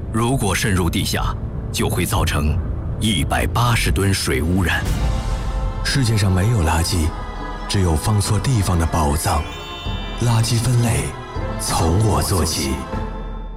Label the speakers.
Speaker 1: 如果渗入地下，就会造成180吨水污染。
Speaker 2: 世界上没有垃圾，只有放错地方的宝藏。垃圾分类从我做起。